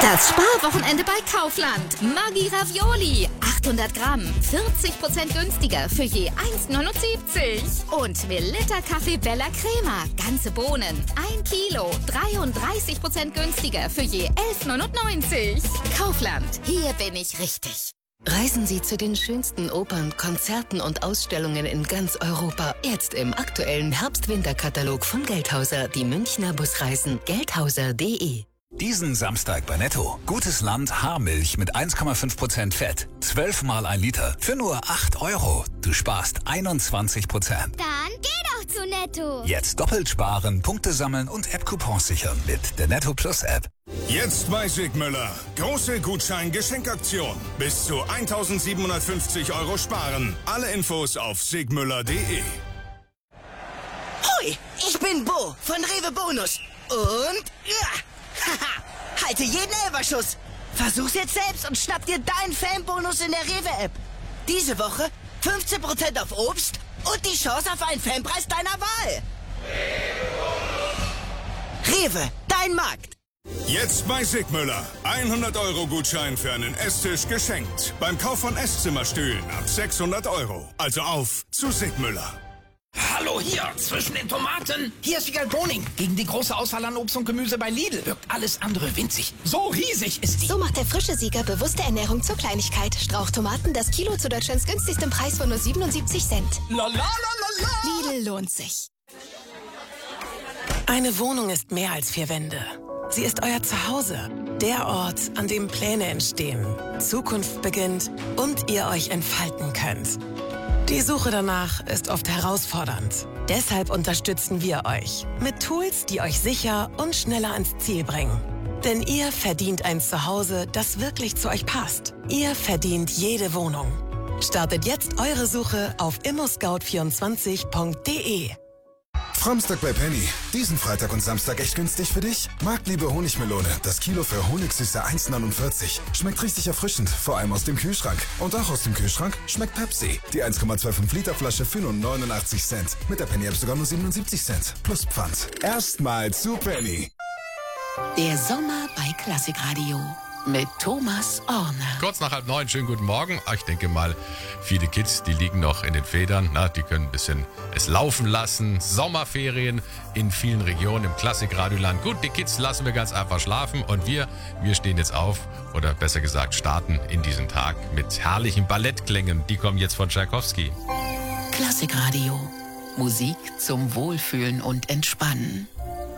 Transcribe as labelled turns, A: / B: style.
A: Das Sparwochenende bei Kaufland. Maggi Ravioli. 800 Gramm. 40% günstiger für je 1,79. Und Melitta Kaffee Bella Crema. Ganze Bohnen. 1 Kilo. 33% günstiger für je 11,99. Kaufland. Hier bin ich richtig.
B: Reisen Sie zu den schönsten Opern, Konzerten und Ausstellungen in ganz Europa. Jetzt im aktuellen Herbst-Winter-Katalog von Geldhauser. Die Münchner Busreisen. Geldhauser.de.
C: Diesen Samstag bei Netto. Gutes Land Haarmilch mit 1,5% Fett. 12 mal 1 Liter. Für nur 8 €. Du sparst 21%.
D: Dann geh doch zu Netto.
C: Jetzt doppelt sparen, Punkte sammeln und App-Coupons sichern mit der Netto Plus App.
E: Jetzt bei Sigmüller. Große Gutschein-Geschenkaktion. Bis zu 1.750 € sparen. Alle Infos auf sigmüller.de.
F: Hoi, ich bin Bo von Rewe Bonus. Und... ja. Haha, halte jeden Elferschuss. Versuch's jetzt selbst und schnapp dir deinen Fanbonus in der Rewe-App. Diese Woche 15% auf Obst und die Chance auf einen Fanpreis deiner Wahl. Rewe, dein Markt.
E: Jetzt bei Sigmüller. 100 € Gutschein für einen Esstisch geschenkt. Beim Kauf von Esszimmerstühlen ab 600 €. Also auf zu Sigmüller.
G: Hallo hier, zwischen den Tomaten. Hier ist Vigal Boning. Gegen die große Auswahl an Obst und Gemüse bei Lidl wirkt alles andere winzig. So riesig ist die.
H: So macht der frische Sieger bewusste Ernährung zur Kleinigkeit. Strauchtomaten, das Kilo zu Deutschlands günstigstem Preis von nur 77 Cent.
G: La la la la la.
H: Lidl lohnt sich.
I: Eine Wohnung ist mehr als 4 Wände. Sie ist euer Zuhause. Der Ort, an dem Pläne entstehen, Zukunft beginnt und ihr euch entfalten könnt. Die Suche danach ist oft herausfordernd. Deshalb unterstützen wir euch mit Tools, die euch sicher und schneller ans Ziel bringen. Denn ihr verdient ein Zuhause, das wirklich zu euch passt. Ihr verdient jede Wohnung. Startet jetzt eure Suche auf immoscout24.de.
J: Samstag bei Penny. Diesen Freitag und Samstag echt günstig für dich? Marktliebe Honigmelone. Das Kilo für Honigsüße 1,49. Schmeckt richtig erfrischend, vor allem aus dem Kühlschrank. Und auch aus dem Kühlschrank schmeckt Pepsi. Die 1,25 Liter Flasche für nur 89 Cent. Mit der Penny App sogar nur 77 Cent. Plus Pfand. Erstmal zu Penny.
B: Der Sommer bei Klassikradio mit Thomas Orner.
K: Kurz nach 8:30, schönen guten Morgen. Ich denke mal, viele Kids, die liegen noch in den Federn. Die können ein bisschen es laufen lassen. Sommerferien in vielen Regionen im Klassikradioland. Gut, die Kids lassen wir ganz einfach schlafen. Und wir stehen jetzt auf, oder besser gesagt starten in diesen Tag mit herrlichen Ballettklängen. Die kommen jetzt von Tschaikowski.
B: Klassikradio. Musik zum Wohlfühlen und Entspannen.